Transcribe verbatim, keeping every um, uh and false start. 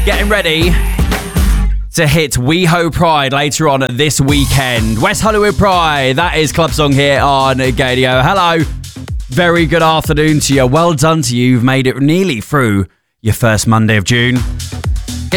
getting ready to hit WeHo Pride later on this weekend. West Hollywood Pride, that is Club Song here on Gadio. Hello, very good afternoon to you. Well done to you. You've made it nearly through your first Monday of June.